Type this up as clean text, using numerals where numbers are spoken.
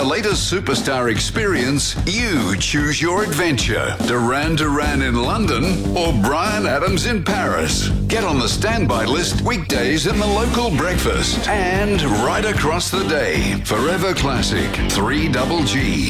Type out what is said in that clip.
our latest superstar experience, you choose your adventure. Duran Duran in London or Bryan Adams in Paris. Get on the standby list weekdays in the local breakfast and right across the day. Forever Classic 3GG.